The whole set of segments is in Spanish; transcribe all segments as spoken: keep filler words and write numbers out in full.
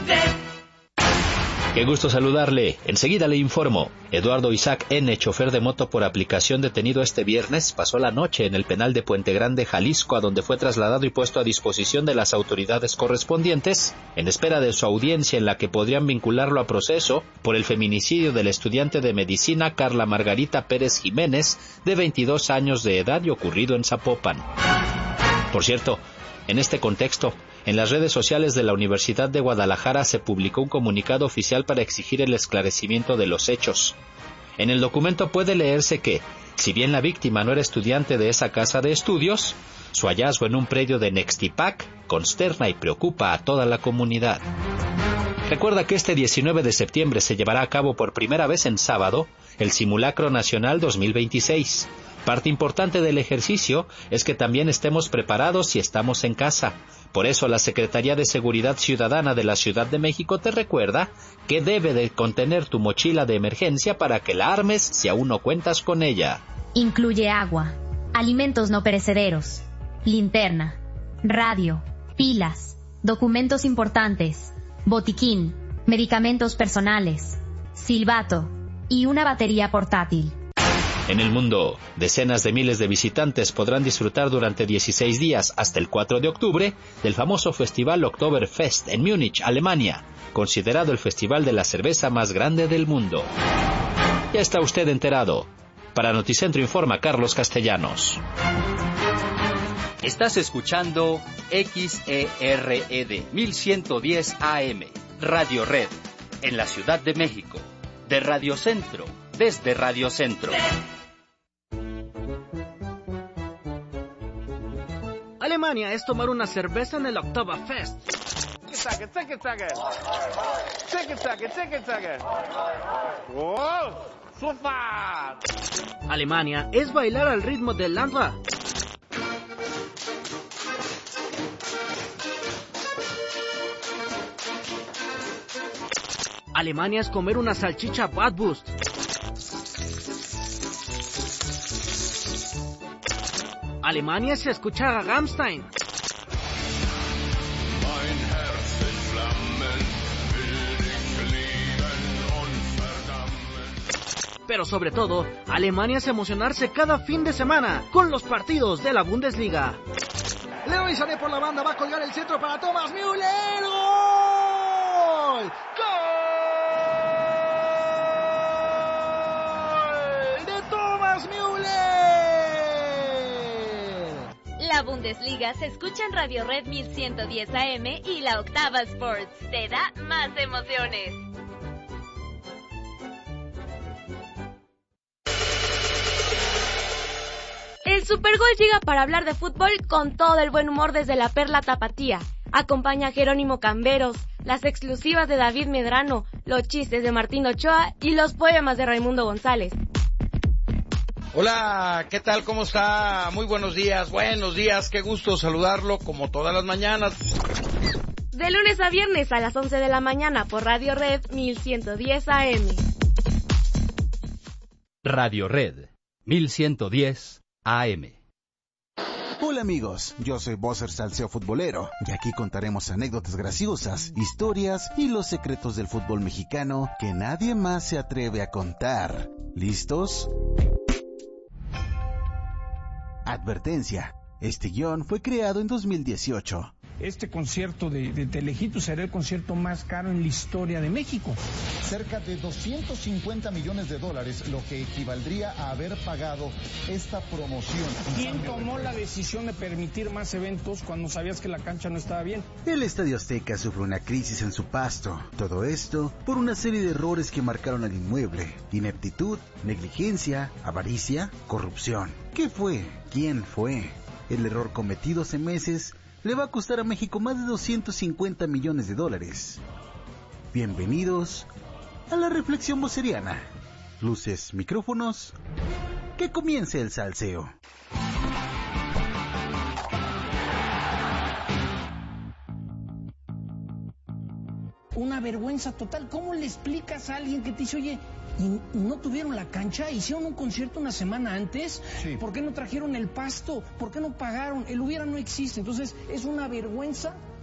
Qué gusto saludarle. Enseguida le informo. Eduardo Isaac N., chofer de moto por aplicación detenido este viernes, pasó la noche en el penal de Puente Grande, Jalisco, a donde fue trasladado y puesto a disposición de las autoridades correspondientes, en espera de su audiencia en la que podrían vincularlo a proceso por el feminicidio del estudiante de medicina Carla Margarita Pérez Jiménez, de veintidós años de edad y ocurrido en Zapopan. Por cierto, en este contexto, en las redes sociales de la Universidad de Guadalajara se publicó un comunicado oficial para exigir el esclarecimiento de los hechos. En el documento puede leerse que, si bien la víctima no era estudiante de esa casa de estudios, su hallazgo en un predio de Nextipac consterna y preocupa a toda la comunidad. Recuerda que este diecinueve de septiembre se llevará a cabo por primera vez en sábado el Simulacro Nacional dos mil veintiséis. Parte importante del ejercicio es que también estemos preparados si estamos en casa. Por eso la Secretaría de Seguridad Ciudadana de la Ciudad de México te recuerda que debe de contener tu mochila de emergencia para que la armes si aún no cuentas con ella. Incluye agua, alimentos no perecederos, linterna, radio, pilas, documentos importantes, botiquín, medicamentos personales, silbato y una batería portátil. En el mundo, decenas de miles de visitantes podrán disfrutar durante dieciséis días hasta el cuatro de octubre del famoso festival Oktoberfest en Múnich, Alemania, considerado el festival de la cerveza más grande del mundo. Ya está usted enterado. Para Noticentro informa Carlos Castellanos. Estás escuchando X E R E D mil ciento diez A M, Radio Red, en la Ciudad de México, de Radio Centro, desde Radio Centro. Alemania es tomar una cerveza en el Oktoberfest. Alemania es bailar al ritmo del Landra. Alemania es comer una salchicha Bratwurst. Alemania es escuchar a Rammstein. Pero sobre todo, Alemania es emocionarse cada fin de semana con los partidos de la Bundesliga. Leroy Sané por la banda va a colgar el centro para Thomas Müller. ¡Gol! ¡Gol! ¡De Thomas Müller! La Bundesliga se escucha en Radio Red mil ciento diez A M y la Octava Sports te da más emociones. El Supergol llega para hablar de fútbol con todo el buen humor desde la Perla Tapatía. Acompaña a Jerónimo Camberos, las exclusivas de David Medrano, los chistes de Martín Ochoa y los poemas de Raimundo González. Hola, ¿qué tal? ¿Cómo está? Muy buenos días, buenos días, qué gusto saludarlo como todas las mañanas. De lunes a viernes a las once de la mañana por Radio Red mil ciento diez A M. Radio Red mil ciento diez A M. Hola amigos, yo soy Bosser Salseo Futbolero y aquí contaremos anécdotas graciosas, historias y los secretos del fútbol mexicano que nadie más se atreve a contar. ¿Listos? Advertencia, este guión fue creado en dos mil dieciocho. Este concierto de, de Telehit será el concierto más caro en la historia de México. Cerca de doscientos cincuenta millones de dólares, lo que equivaldría a haber pagado esta promoción. ¿Quién tomó la decisión de permitir más eventos cuando sabías que la cancha no estaba bien? El Estadio Azteca sufre una crisis en su pasto. Todo esto por una serie de errores que marcaron al inmueble. Ineptitud, negligencia, avaricia, corrupción. ¿Qué fue? ¿Quién fue? El error cometido hace meses le va a costar a México más de doscientos cincuenta millones de dólares. Bienvenidos a la reflexión voceriana. Luces, micrófonos, que comience el salseo. Una vergüenza total. ¿Cómo le explicas a alguien que te dice, oye, y no tuvieron la cancha, hicieron un concierto una semana antes? Sí. ¿Por qué no trajeron el pasto? ¿Por qué no pagaron? El hubiera no existe. Entonces es una vergüenza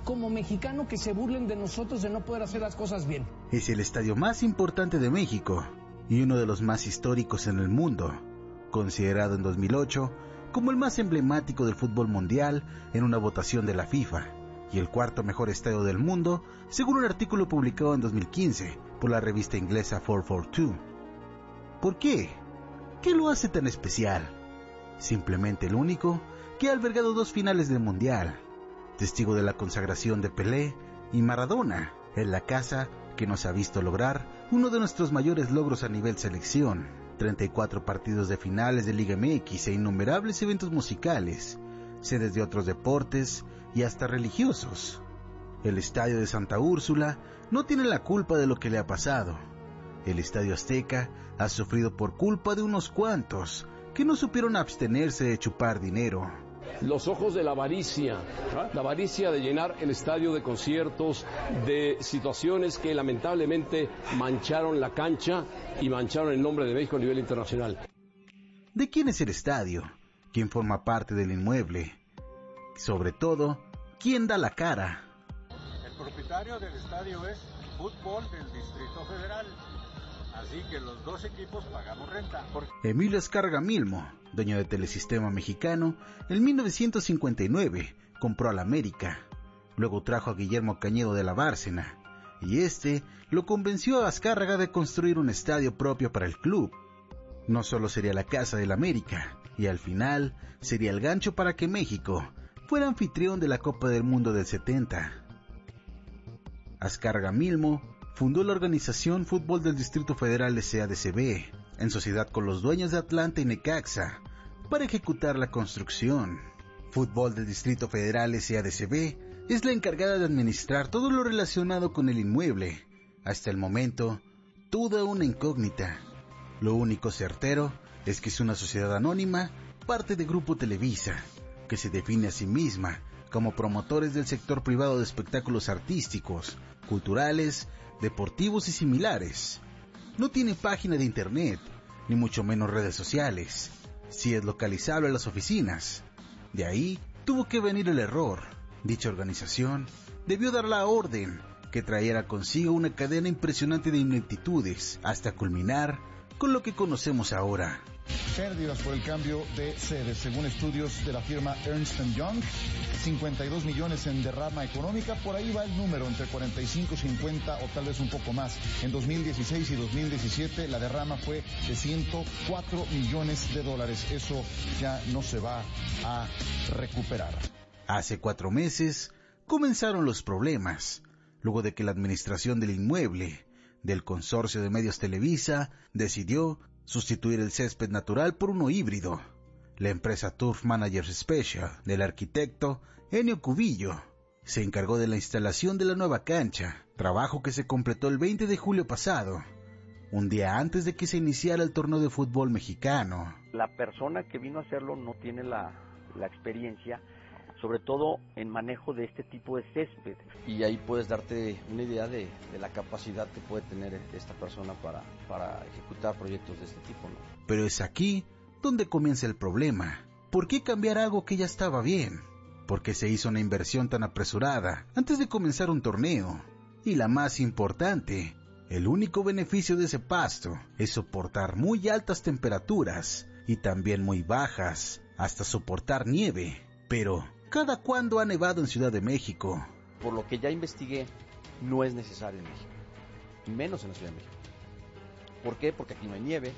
como mexicano que se burlen de nosotros de no poder hacer las cosas bien. Es el estadio más importante de México y uno de los más históricos en el mundo, considerado en dos mil ocho como el más emblemático del fútbol mundial en una votación de la FIFA, y el cuarto mejor estadio del mundo, según un artículo publicado en dos mil quince por la revista inglesa cuatrocientos cuarenta y dos. ¿Por qué? ¿Qué lo hace tan especial? Simplemente el único que ha albergado dos finales del mundial, testigo de la consagración de Pelé y Maradona, en la casa que nos ha visto lograr uno de nuestros mayores logros a nivel selección, treinta y cuatro partidos de finales de Liga M X e innumerables eventos musicales, sedes de otros deportes y hasta religiosos. El estadio de Santa Úrsula no tiene la culpa de lo que le ha pasado. El Estadio Azteca ha sufrido por culpa de unos cuantos que no supieron abstenerse de chupar dinero. Los ojos de la avaricia, ¿eh? La avaricia de llenar el estadio de conciertos, de situaciones que lamentablemente mancharon la cancha y mancharon el nombre de México a nivel internacional. ¿De quién es el estadio? ¿Quién forma parte del inmueble? Sobre todo, ¿quién da la cara? El propietario del estadio es Fútbol del Distrito Federal. Así que los dos equipos pagamos renta. Emilio Azcárraga Milmo, dueño de Telesistema Mexicano, en mil novecientos cincuenta y nueve compró al América. Luego trajo a Guillermo Cañedo de la Bárcena, y este lo convenció a Azcárraga de construir un estadio propio para el club. No solo sería la casa del América, y al final sería el gancho para que México fuera anfitrión de la Copa del Mundo del setenta. Azcárraga Milmo fundó la organización Fútbol del Distrito Federal S A D C B, en sociedad con los dueños de Atlanta y Necaxa, para ejecutar la construcción. Fútbol del Distrito Federal S A D C B es la encargada de administrar todo lo relacionado con el inmueble. Hasta el momento, toda una incógnita. Lo único certero es que es una sociedad anónima, parte de Grupo Televisa, que se define a sí misma como promotores del sector privado de espectáculos artísticos, culturales, deportivos y similares. No tiene página de internet, ni mucho menos redes sociales. Sí es localizable a las oficinas. De ahí tuvo que venir el error. Dicha organización debió dar la orden que trayera consigo una cadena impresionante de ineptitudes, hasta culminar con lo que conocemos ahora. Pérdidas por el cambio de sede, según estudios de la firma Ernst and Young, cincuenta y dos millones en derrama económica, por ahí va el número, entre cuarenta y cinco, cincuenta o tal vez un poco más. En dos mil dieciséis y dos mil diecisiete la derrama fue de ciento cuatro millones de dólares, eso ya no se va a recuperar. Hace cuatro meses comenzaron los problemas, luego de que la administración del inmueble del consorcio de medios Televisa decidió sustituir el césped natural por uno híbrido. La empresa Turf Managers Special del arquitecto Ennio Cubillo se encargó de la instalación de la nueva cancha, trabajo que se completó el veinte de julio pasado, un día antes de que se iniciara el torneo de fútbol mexicano. La persona que vino a hacerlo no tiene la, la experiencia, sobre todo en manejo de este tipo de césped. Y ahí puedes darte una idea de, de la capacidad que puede tener esta persona para, para ejecutar proyectos de este tipo, ¿no? Pero es aquí donde comienza el problema. ¿Por qué cambiar algo que ya estaba bien? ¿Por qué se hizo una inversión tan apresurada antes de comenzar un torneo? Y la más importante, el único beneficio de ese pasto es soportar muy altas temperaturas y también muy bajas, hasta soportar nieve. Pero ¿cada cuándo ha nevado en Ciudad de México? Por lo que ya investigué, no es necesario en México, menos en la Ciudad de México. ¿Por qué? Porque aquí no hay nieve,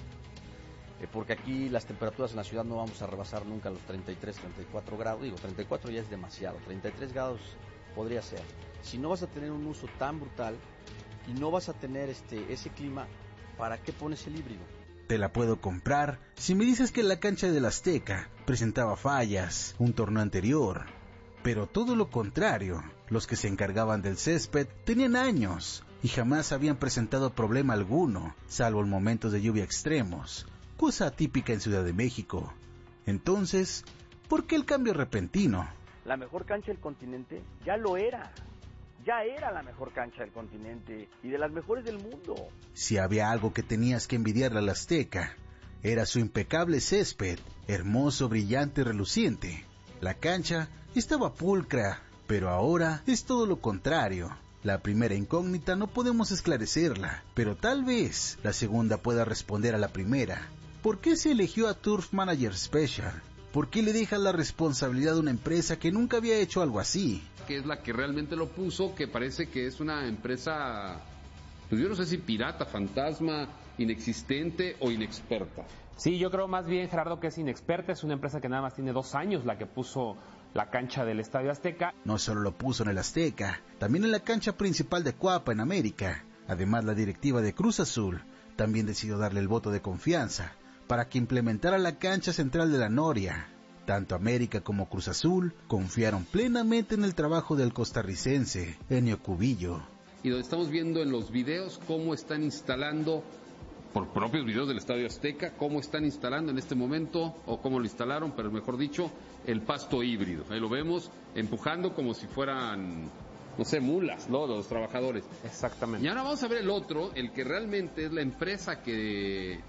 eh, porque aquí las temperaturas en la ciudad no vamos a rebasar nunca los treinta y tres, treinta y cuatro grados. Digo, treinta y cuatro ya es demasiado, treinta y tres grados podría ser. Si no vas a tener un uso tan brutal y no vas a tener este ese clima, ¿para qué pones el híbrido? Te la puedo comprar si me dices que la cancha del Azteca presentaba fallas un torneo anterior. Pero todo lo contrario, los que se encargaban del césped tenían años y jamás habían presentado problema alguno, salvo en momentos de lluvia extremos, cosa atípica en Ciudad de México. Entonces, ¿por qué el cambio repentino? La mejor cancha del continente ya lo era. Ya era la mejor cancha del continente y de las mejores del mundo. Si había algo que tenías que envidiarle al Azteca, era su impecable césped, hermoso, brillante y reluciente. La cancha estaba pulcra Pero ahora es todo lo contrario. La primera incógnita no podemos esclarecerla, pero tal vez la segunda pueda responder a la primera. ¿Por qué se eligió a Turf Manager Special? ¿Por qué le deja la responsabilidad a una empresa que nunca había hecho algo así? Que es la que realmente lo puso, que parece que es una empresa, pues yo no sé si pirata, fantasma, inexistente o inexperta. Sí, yo creo más bien, Gerardo, que es inexperta. Es una empresa que nada más tiene dos años la que puso la cancha del Estadio Azteca. No solo lo puso en el Azteca, también en la cancha principal de Cuapa en América. Además, la directiva de Cruz Azul también decidió darle el voto de confianza para que implementara la cancha central de la Noria. Tanto América como Cruz Azul confiaron plenamente en el trabajo del costarricense Enio Cubillo. Y donde estamos viendo en los videos cómo están instalando, por propios videos del Estadio Azteca, cómo están instalando en este momento, o cómo lo instalaron, pero mejor dicho, el pasto híbrido. Ahí lo vemos, empujando como si fueran, no sé, mulas, ¿no? Los trabajadores. Exactamente. Y ahora vamos a ver el otro, el que realmente es la empresa que...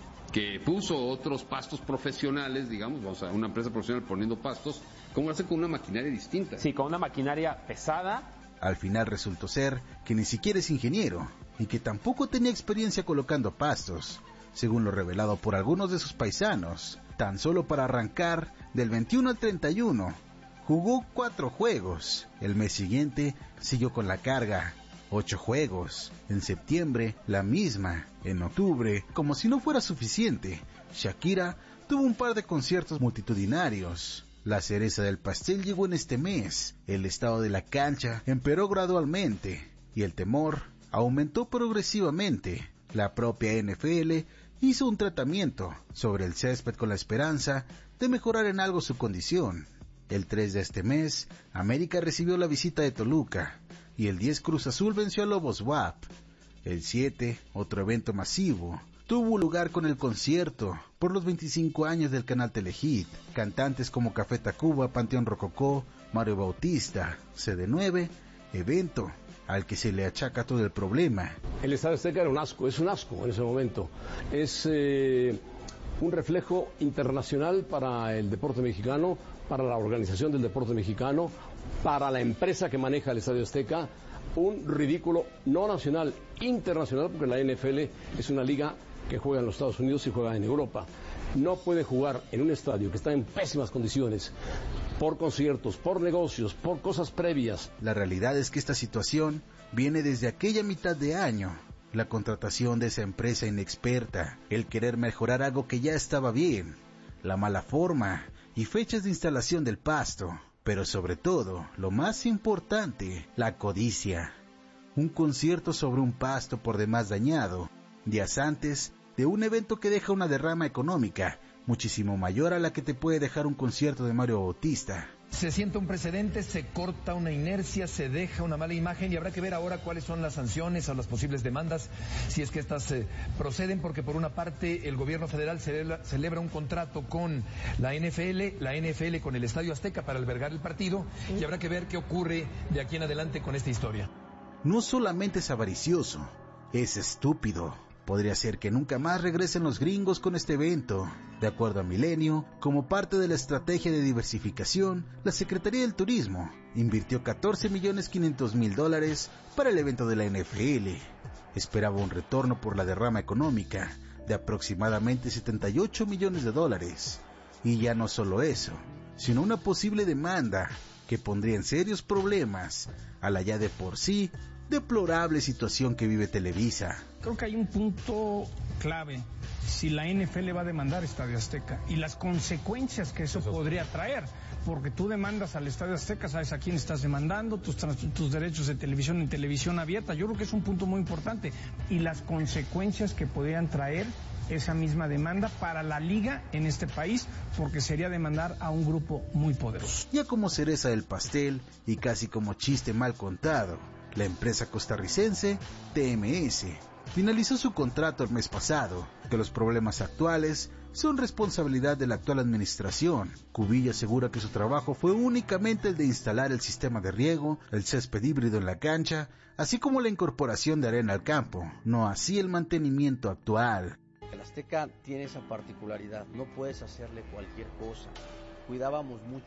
que puso otros pastos profesionales, digamos, o sea, una empresa profesional poniendo pastos, ¿cómo lo hace con una maquinaria distinta? Sí, con una maquinaria pesada. Al final resultó ser que ni siquiera es ingeniero y que tampoco tenía experiencia colocando pastos, según lo revelado por algunos de sus paisanos. Tan solo para arrancar, del veintiuno al treinta y uno, jugó cuatro juegos. El mes siguiente siguió con la carga. Ocho juegos. En septiembre, la misma. En octubre, como si no fuera suficiente, Shakira tuvo un par de conciertos multitudinarios. La cereza del pastel llegó en este mes. El estado de la cancha empeoró gradualmente y el temor aumentó progresivamente. La propia N F L hizo un tratamiento sobre el césped con la esperanza de mejorar en algo su condición. El tres de este mes, América recibió la visita de Toluca y el diez Cruz Azul venció a Lobos W A P. El siete, otro evento masivo, tuvo lugar con el concierto por los veinticinco años del canal Telehit. Cantantes como Café Tacuba, Panteón Rococó, Mario Bautista. C D nueve, evento al que se le achaca todo el problema. El Estadio Azteca era un asco, es un asco en ese momento. Es eh, un reflejo internacional para el deporte mexicano, para la organización del deporte mexicano, para la empresa que maneja el Estadio Azteca. Un ridículo no nacional, internacional, porque la N F L es una liga que juega en los Estados Unidos y juega en Europa. No puede jugar en un estadio que está en pésimas condiciones, por conciertos, por negocios, por cosas previas. La realidad es que esta situación viene desde aquella mitad de año. La contratación de esa empresa inexperta, el querer mejorar algo que ya estaba bien, la mala forma y fechas de instalación del pasto. Pero sobre todo, lo más importante, la codicia. Un concierto sobre un pasto por demás dañado, días antes de un evento que deja una derrama económica muchísimo mayor a la que te puede dejar un concierto de Mario Bautista. Se siente un precedente, se corta una inercia, se deja una mala imagen y habrá que ver ahora cuáles son las sanciones o las posibles demandas, si es que estas eh, proceden, porque por una parte el gobierno federal celebra, celebra un contrato con la N F L, la N F L con el Estadio Azteca para albergar el partido, y habrá que ver qué ocurre de aquí en adelante con esta historia. No solamente es avaricioso, es estúpido. Podría ser que nunca más regresen los gringos con este evento. De acuerdo a Milenio, como parte de la estrategia de diversificación, la Secretaría del Turismo invirtió catorce millones quinientos mil dólares para el evento de la N F L. Esperaba un retorno por la derrama económica de aproximadamente setenta y ocho millones de dólares. Y ya no solo eso, sino una posible demanda que pondría en serios problemas a la ya de por sí deplorable situación que vive Televisa. Creo que hay un punto clave: si la N F L va a demandar Estadio Azteca y las consecuencias que eso podría traer, porque tú demandas al Estadio Azteca, sabes a quién estás demandando, tus, tus derechos de televisión en televisión abierta. Yo creo que es un punto muy importante, y las consecuencias que podrían traer esa misma demanda para la liga en este país, porque sería demandar a un grupo muy poderoso. Ya como cereza del pastel y casi como chiste mal contado, la empresa costarricense T M S finalizó su contrato el mes pasado, que los problemas actuales son responsabilidad de la actual administración. Cubillo asegura que su trabajo fue únicamente el de instalar el sistema de riego, el césped híbrido en la cancha, así como la incorporación de arena al campo, no así el mantenimiento actual. El Azteca tiene esa particularidad, no puedes hacerle cualquier cosa. Cuidábamos mucho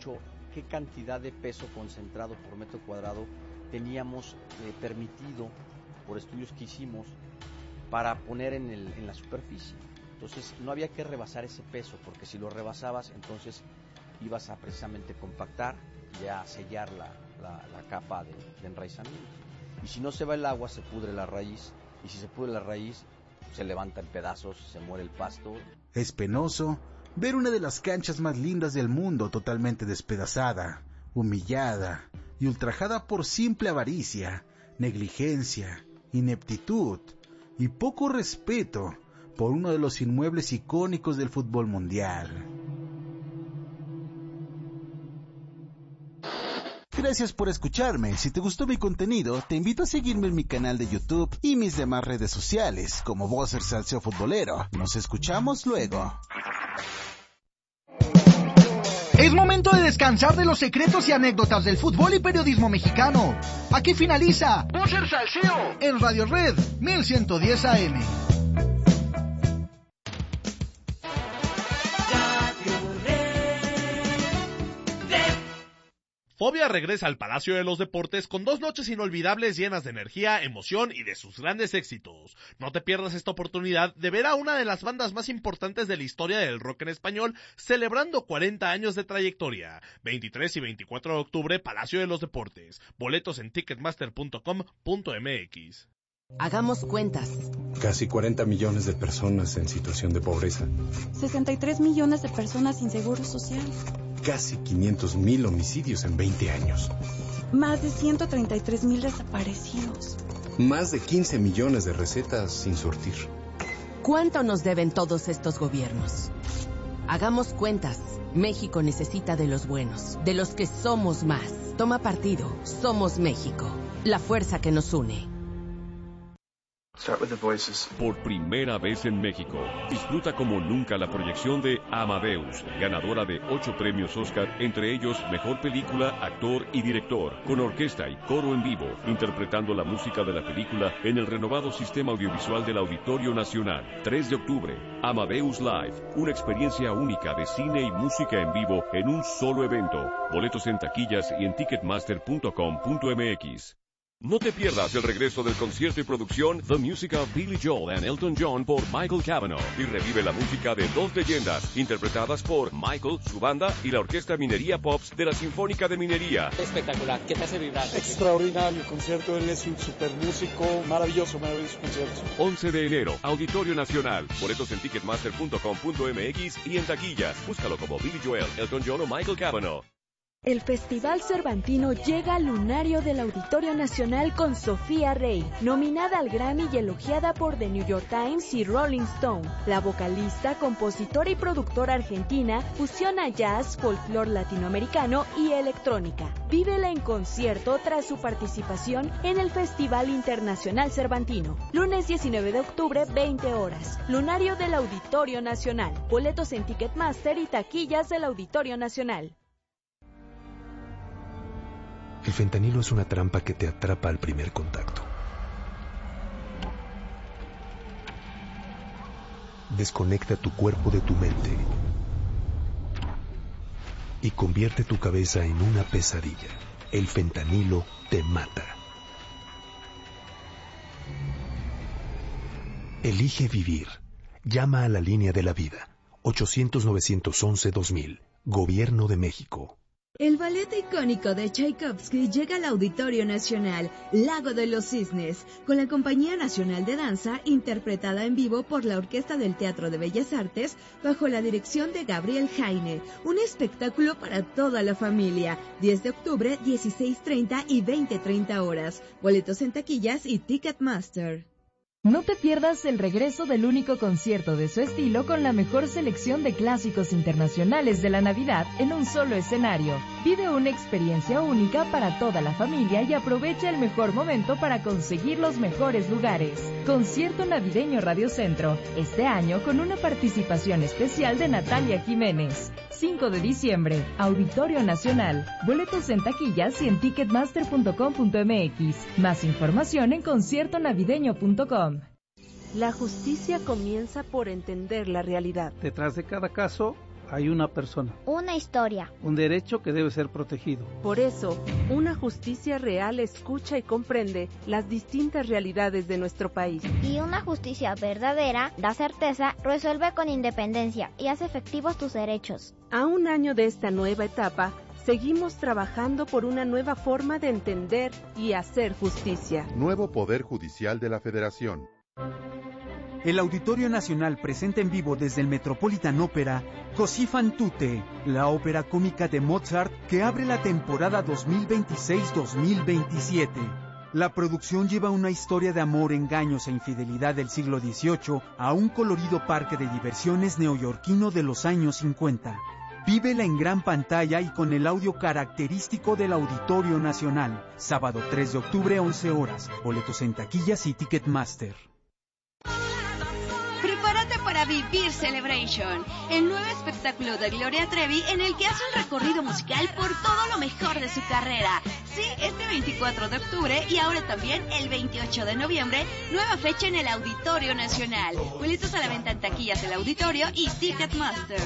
qué cantidad de peso concentrado por metro cuadrado teníamos eh, permitido por estudios que hicimos para poner en, el, en la superficie. Entonces no había que rebasar ese peso, porque si lo rebasabas, entonces ibas a precisamente compactar y a sellar la, la, la capa de, de enraizamiento. Y si no se va el agua, se pudre la raíz, y si se pudre la raíz, se levanta en pedazos, se muere el pasto. Es penoso ver una de las canchas más lindas del mundo totalmente despedazada, humillada y ultrajada por simple avaricia, negligencia, ineptitud y poco respeto por uno de los inmuebles icónicos del fútbol mundial. Gracias por escucharme. Si te gustó mi contenido, te invito a seguirme en mi canal de YouTube y mis demás redes sociales, como Bowser Salseo Futbolero. Nos escuchamos luego. Es momento de descansar de los secretos y anécdotas del fútbol y periodismo mexicano. Aquí finaliza Bowser Salseo en Radio Red mil ciento diez A M. Fobia regresa al Palacio de los Deportes con dos noches inolvidables llenas de energía, emoción y de sus grandes éxitos. No te pierdas esta oportunidad de ver a una de las bandas más importantes de la historia del rock en español celebrando cuarenta años de trayectoria. veintitrés y veinticuatro de octubre, Palacio de los Deportes. Boletos en ticketmaster punto com punto m x. Hagamos cuentas. Casi cuarenta millones de personas en situación de pobreza. sesenta y tres millones de personas sin seguro social. Casi quinientos mil homicidios en veinte años. Más de ciento treinta y tres mil desaparecidos. Más de quince millones de recetas sin surtir. ¿Cuánto nos deben todos estos gobiernos? Hagamos cuentas. México necesita de los buenos, de los que somos más. Toma partido. Somos México. La fuerza que nos une. Por primera vez en México, disfruta como nunca la proyección de Amadeus, ganadora de ocho premios Oscar, entre ellos Mejor Película, Actor y Director, con orquesta y coro en vivo, interpretando la música de la película en el renovado sistema audiovisual del Auditorio Nacional. tres de octubre, Amadeus Live, una experiencia única de cine y música en vivo en un solo evento. Boletos en taquillas y en ticketmaster punto com punto m x. No te pierdas el regreso del concierto y producción The Music of Billy Joel and Elton John por Michael Cavanaugh, y revive la música de dos leyendas interpretadas por Michael, su banda y la Orquesta Minería Pops de la Sinfónica de Minería. Espectacular, ¿qué te hace vibrar? Extraordinario concierto, él es un super músico, maravilloso, maravilloso concierto. once de enero, Auditorio Nacional. Boletos en ticketmaster punto com punto m x y en taquillas. Búscalo como Billy Joel, Elton John o Michael Cavanaugh. El Festival Cervantino llega al lunario del Auditorio Nacional con Sofía Rey, nominada al Grammy y elogiada por The New York Times y Rolling Stone. La vocalista, compositora y productora argentina fusiona jazz, folclore latinoamericano y electrónica. Vívela en concierto tras su participación en el Festival Internacional Cervantino. Lunes diecinueve de octubre, veinte horas. Lunario del Auditorio Nacional. Boletos en Ticketmaster y taquillas del Auditorio Nacional. El fentanilo es una trampa que te atrapa al primer contacto. Desconecta tu cuerpo de tu mente y convierte tu cabeza en una pesadilla. El fentanilo te mata. Elige vivir. Llama a la línea de la vida. ochocientos, novecientos once, dos mil. Gobierno de México. El ballet icónico de Tchaikovsky llega al Auditorio Nacional, Lago de los Cisnes, con la Compañía Nacional de Danza, interpretada en vivo por la Orquesta del Teatro de Bellas Artes, bajo la dirección de Gabriel Jaine. Un espectáculo para toda la familia. diez de octubre, dieciséis treinta y veinte treinta horas. Boletos en taquillas y Ticketmaster. No te pierdas el regreso del único concierto de su estilo con la mejor selección de clásicos internacionales de la Navidad en un solo escenario. Vive una experiencia única para toda la familia y aprovecha el mejor momento para conseguir los mejores lugares. Concierto Navideño Radio Centro, este año con una participación especial de Natalia Jiménez. cinco de diciembre, Auditorio Nacional. Boletos en taquillas y en ticketmaster punto com punto m x. Más información en concierto navideño punto com. La justicia comienza por entender la realidad. Detrás de cada caso hay una persona. Una historia. Un derecho que debe ser protegido. Por eso, una justicia real escucha y comprende las distintas realidades de nuestro país. Y una justicia verdadera da certeza, resuelve con independencia y hace efectivos tus derechos. A un año de esta nueva etapa, seguimos trabajando por una nueva forma de entender y hacer justicia. Nuevo Poder Judicial de la Federación. El Auditorio Nacional presenta en vivo desde el Metropolitan Opera Così fan tutte, la ópera cómica de Mozart que abre la temporada dos mil veintiséis dos mil veintisiete. La producción lleva una historia de amor, engaños e infidelidad del siglo dieciocho a un colorido parque de diversiones neoyorquino de los años cincuenta. Vívela en gran pantalla y con el audio característico del Auditorio Nacional. Sábado tres de octubre, once horas. Boletos en taquillas y Ticketmaster. Prepárate para vivir Celebration, el nuevo espectáculo de Gloria Trevi en el que hace un recorrido musical por todo lo mejor de su carrera. Sí, este veinticuatro de octubre y ahora también el veintiocho de noviembre, nueva fecha en el Auditorio Nacional. Boletos a la venta en taquillas del Auditorio y Ticketmaster.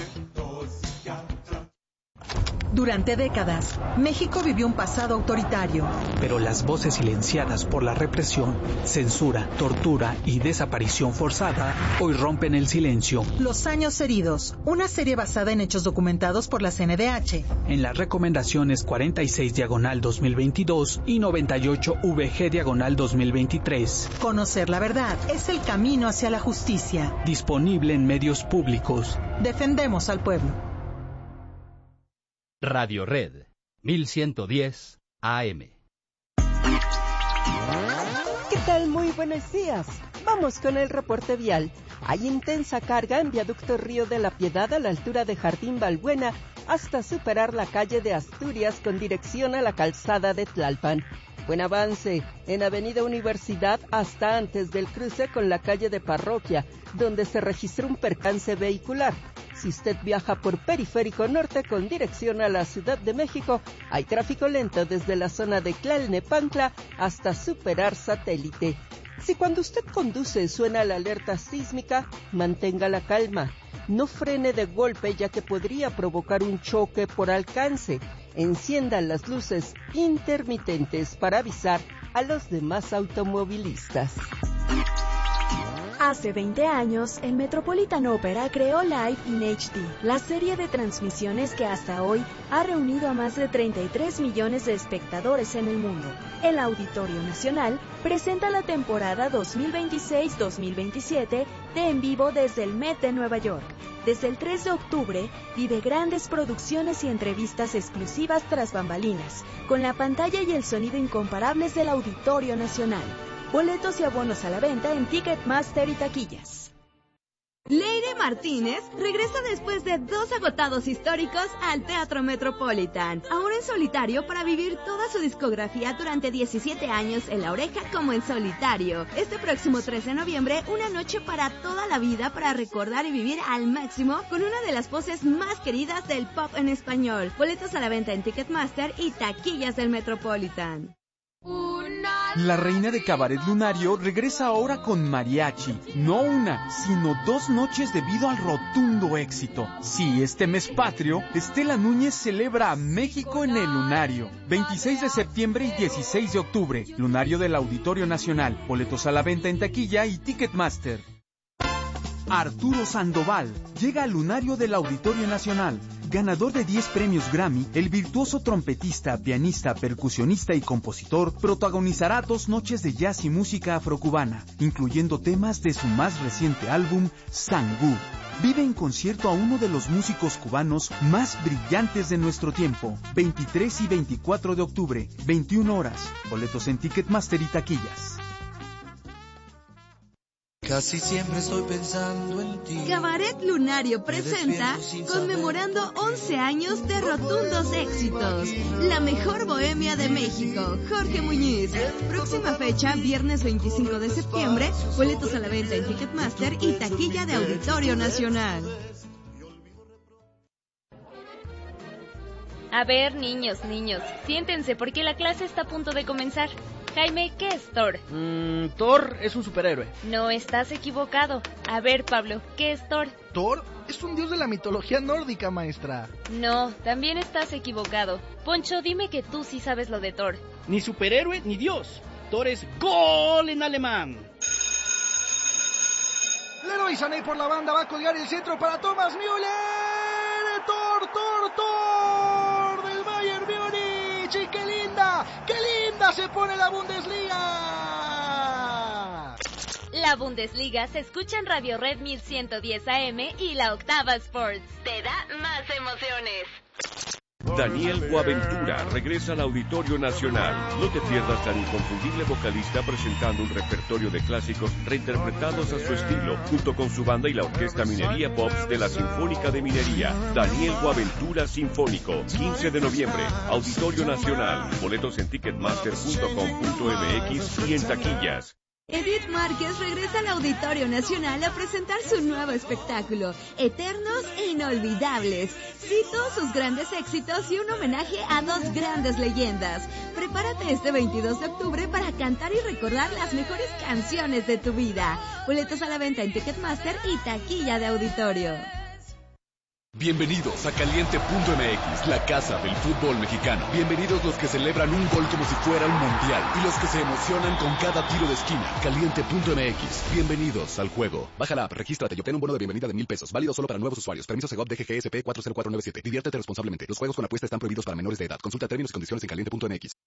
Durante décadas, México vivió un pasado autoritario. Pero las voces silenciadas por la represión, censura, tortura y desaparición forzada hoy rompen el silencio. Los años heridos, una serie basada en hechos documentados por la C N D H. En las recomendaciones cuarenta y seis diagonal dos mil veintidós y noventa y ocho V G diagonal dos mil veintitrés. Conocer la verdad es el camino hacia la justicia. Disponible en medios públicos. Defendemos al pueblo. Radio Red, mil ciento diez A M. ¿Qué tal? Muy buenos días. Vamos con el reporte vial. Hay intensa carga en Viaducto Río de la Piedad a la altura de Jardín Balbuena hasta superar la calle de Asturias con dirección a la calzada de Tlalpan. Buen avance en Avenida Universidad hasta antes del cruce con la calle de Parroquia, donde se registró un percance vehicular. Si usted viaja por Periférico Norte con dirección a la Ciudad de México, hay tráfico lento desde la zona de Tlalnepantla hasta superar Satélite. Si cuando usted conduce suena la alerta sísmica, mantenga la calma. No frene de golpe ya que podría provocar un choque por alcance. Encienda las luces intermitentes para avisar a los demás automovilistas. Hace veinte años, el Metropolitan Opera creó Live in H D, la serie de transmisiones que hasta hoy ha reunido a más de treinta y tres millones de espectadores en el mundo. El Auditorio Nacional presenta la temporada dos mil veintiséis dos mil veintisiete de En Vivo desde el Met de Nueva York. Desde el tres de octubre, vive grandes producciones y entrevistas exclusivas tras bambalinas, con la pantalla y el sonido incomparables del Auditorio Nacional. Boletos y abonos a la venta en Ticketmaster y taquillas. Leire Martínez regresa después de dos agotados históricos al Teatro Metropolitan, ahora en solitario para vivir toda su discografía durante diecisiete años en La Oreja como en solitario. Este próximo tres de noviembre, una noche para toda la vida para recordar y vivir al máximo con una de las voces más queridas del pop en español. Boletos a la venta en Ticketmaster y taquillas del Metropolitan. La reina de Cabaret Lunario regresa ahora con mariachi. No una, sino dos noches debido al rotundo éxito. Sí, este mes patrio, Estela Núñez celebra a México en el Lunario. veintiséis de septiembre y dieciséis de octubre. Lunario del Auditorio Nacional. Boletos a la venta en taquilla y Ticketmaster. Arturo Sandoval llega al Lunario del Auditorio Nacional. Ganador de diez premios Grammy, el virtuoso trompetista, pianista, percusionista y compositor protagonizará dos noches de jazz y música afrocubana, incluyendo temas de su más reciente álbum, Sangú. Vive en concierto a uno de los músicos cubanos más brillantes de nuestro tiempo, veintitrés y veinticuatro de octubre, veintiuna horas. Boletos en Ticketmaster y taquillas. Casi siempre estoy pensando en ti. Cabaret Lunario presenta, conmemorando once años de rotundos éxitos, la mejor bohemia de México, Jorge Muñiz. Próxima fecha, viernes veinticinco de septiembre, boletos a la venta en Ticketmaster y taquilla de Auditorio Nacional. A ver, niños, niños, siéntense porque la clase está a punto de comenzar. Jaime, ¿qué es Thor? Mm, Thor es un superhéroe. No, estás equivocado. A ver, Pablo, ¿qué es Thor? Thor es un dios de la mitología nórdica, maestra. No, también estás equivocado. Poncho, dime que tú sí sabes lo de Thor. Ni superhéroe ni dios. Thor es gol en alemán. Leroy Sané por la banda va a colgar el centro para Thomas Müller. Thor, Thor, Thor del Bayern Múnich. Y qué linda, qué linda se pone la Bundesliga. La Bundesliga se escucha en Radio Red mil ciento diez A M y la Octava Sports. Te da más emociones. Daniel Boaventura regresa al Auditorio Nacional. No te pierdas al inconfundible vocalista presentando un repertorio de clásicos reinterpretados a su estilo, junto con su banda y la Orquesta Minería Pops de la Sinfónica de Minería. Daniel Boaventura Sinfónico, quince de noviembre, Auditorio Nacional. Boletos en ticketmaster punto com punto m x y en taquillas. Edith Márquez regresa al Auditorio Nacional a presentar su nuevo espectáculo, Eternos e Inolvidables. Cito sus grandes éxitos y un homenaje a dos grandes leyendas. Prepárate este veintidós de octubre para cantar y recordar las mejores canciones de tu vida. Boletos a la venta en Ticketmaster y taquilla de auditorio. Bienvenidos a Caliente punto m x, la casa del fútbol mexicano. Bienvenidos los que celebran un gol como si fuera un mundial y los que se emocionan con cada tiro de esquina. Caliente punto m x, bienvenidos al juego. Baja la app, regístrate y obtén un bono de bienvenida de mil pesos, válido solo para nuevos usuarios. Permiso Segov D G G S P cuatro cero cuatro nueve siete. Diviértete responsablemente. Los juegos con apuesta están prohibidos para menores de edad. Consulta términos y condiciones en caliente punto m x.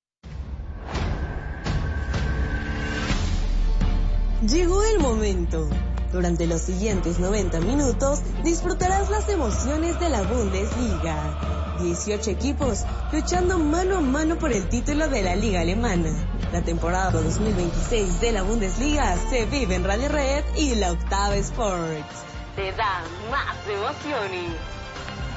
Llegó el momento. Durante los siguientes noventa minutos disfrutarás las emociones de la Bundesliga. dieciocho equipos luchando mano a mano por el título de la Liga Alemana. La temporada dos mil veintiséis de la Bundesliga se vive en Radio Red y la Octava Sports. Te da más emociones.